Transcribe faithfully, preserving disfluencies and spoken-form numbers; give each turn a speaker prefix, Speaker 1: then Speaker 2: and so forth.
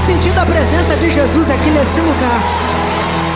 Speaker 1: sentindo a presença de Jesus aqui nesse lugar?